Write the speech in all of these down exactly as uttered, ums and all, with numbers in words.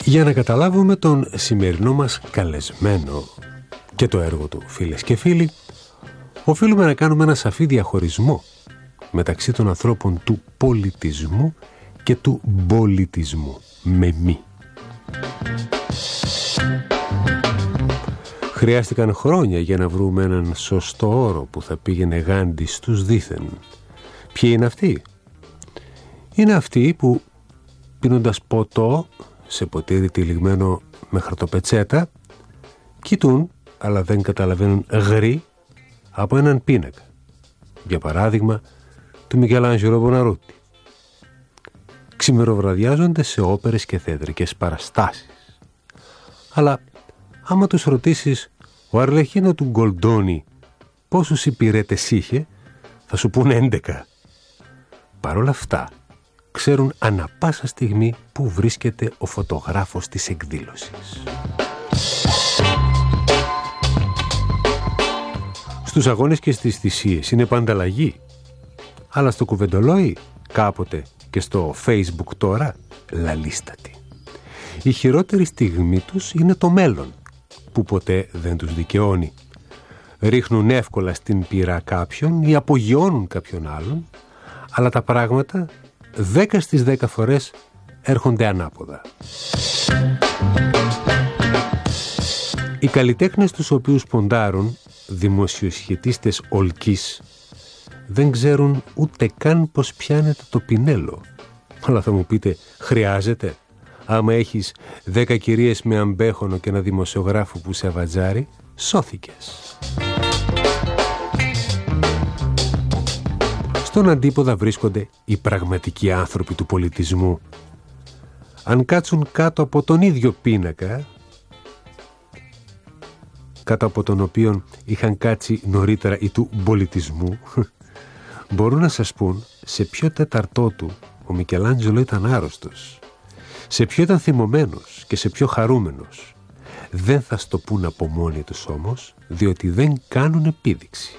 Για να καταλάβουμε τον σημερινό μας καλεσμένο και το έργο του, φίλες και φίλοι, οφείλουμε να κάνουμε ένα σαφή διαχωρισμό μεταξύ των ανθρώπων του πολιτισμού και του πολιτισμού, με μη. Χρειάστηκαν χρόνια για να βρούμε έναν σωστό όρο που θα πήγαινε γάντι στους δήθεν. Ποιοι είναι αυτοί? Είναι αυτοί που, πίνοντας ποτό σε ποτήρι τυλιγμένο με χαρτοπετσέτα, κοιτούν αλλά δεν καταλαβαίνουν γρι από έναν πίνακα. Για παράδειγμα, του Μικελάντζελο Μποναρούτι. Ξημεροβραδιάζονται σε όπερες και θεατρικές παραστάσεις. Αλλά άμα τους ρωτήσεις ο Αρλεχίνο του Γκολντόνι πόσους υπηρέτες είχε, θα σου πούνε έντεκα. Παρ' όλα αυτά, ξέρουν ανα πάσα στιγμή που βρίσκεται ο φωτογράφος της εκδήλωσης. Στους αγώνες και στις θυσίες είναι πάντα αλλαγή. Αλλά στο κουβεντολόι, κάποτε και στο Facebook τώρα, λαλίστατη. Η χειρότερη στιγμή τους είναι το μέλλον, που ποτέ δεν τους δικαιώνει. Ρίχνουν εύκολα στην πύρα κάποιον ή απογειώνουν κάποιον άλλον, αλλά τα πράγματα δέκα στις δέκα φορές έρχονται ανάποδα. Οι καλλιτέχνες τους οποίους ποντάρουν, δημοσιοσχετίστες ολκής, δεν ξέρουν ούτε καν πως πιάνεται το πινέλο. Αλλά θα μου πείτε, χρειάζεται? Άμα έχεις δέκα κυρίες με αμπέχονο και ένα δημοσιογράφο που σε αβατζάρει, σώθηκες. Στον αντίποδα βρίσκονται οι πραγματικοί άνθρωποι του πολιτισμού. Αν κάτσουν κάτω από τον ίδιο πίνακα, κάτω από τον οποίο είχαν κάτσει νωρίτερα οι του πολιτισμού, μπορούν να σας πούν σε ποιο τέταρτό του ο Μικελάντζελο ήταν άρρωστος, σε ποιο ήταν θυμωμένος και σε ποιο χαρούμενος. Δεν θα στο πούν από μόνοι τους όμως, διότι δεν κάνουν επίδειξη.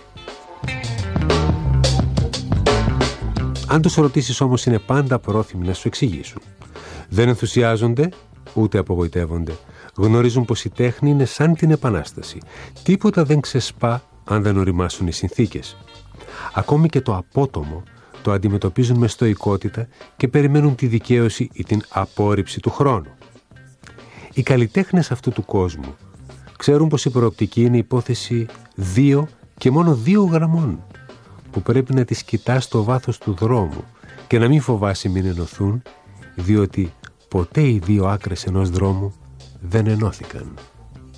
Αν τους ρωτήσεις όμως, είναι πάντα πρόθυμοι να σου εξηγήσουν. Δεν ενθουσιάζονται, ούτε απογοητεύονται. Γνωρίζουν πως η τέχνη είναι σαν την Επανάσταση. Τίποτα δεν ξεσπά αν δεν οριμάσουν οι συνθήκες. Ακόμη και το απότομο το αντιμετωπίζουν με στοικότητα και περιμένουν τη δικαίωση ή την απόρριψη του χρόνου. Οι καλλιτέχνες αυτού του κόσμου ξέρουν πως η προοπτική είναι υπόθεση δύο και μόνο δύο γραμμών, που πρέπει να τις κοιτάς στο βάθος του δρόμου και να μην φοβάσαι μην ενωθούν, διότι ποτέ οι δύο άκρες ενός δρόμου δεν ενώθηκαν.